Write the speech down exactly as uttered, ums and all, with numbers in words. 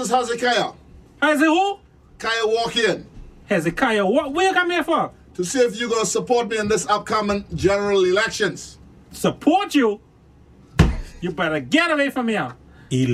is Hezekiah. Hezekiah who? Kaya walk in Hezekiah, what? Where you come here for? to see if you're going to support me in this upcoming general elections. Support you? You better get away from here.